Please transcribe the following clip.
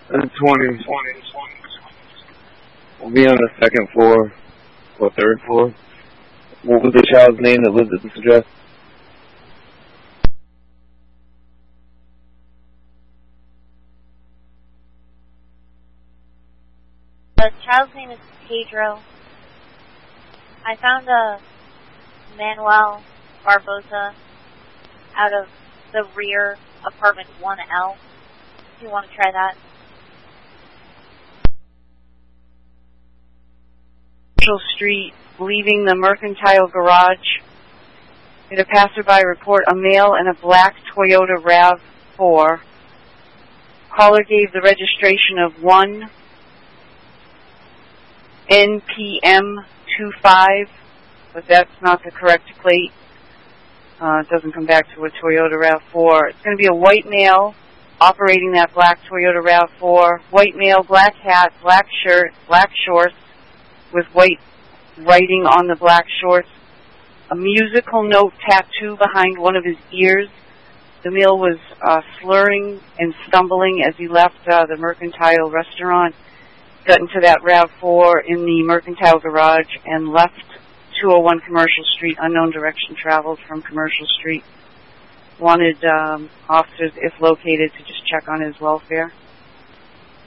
The 20. We'll be on the second floor or third floor. What was the child's name that lived at this address? The child's name is Pedro. I found a Manuel Barbosa out of the rear apartment 1L. If you want to try that. Street, leaving the Mercantile Garage. Did a passerby report a male in a black Toyota RAV4. Caller gave the registration of 1 NPM25, but that's not the correct plate. It doesn't come back to a Toyota RAV4. It's going to be a white male operating that black Toyota RAV4. White male, black hat, black shirt, black shorts, with white writing on the black shorts, a musical note tattoo behind one of his ears. The male was slurring and stumbling as he left the Mercantile restaurant, got into that RAV4 in the Mercantile Garage, and left 201 Commercial Street, unknown direction traveled from Commercial Street. Wanted officers, if located, to just check on his welfare.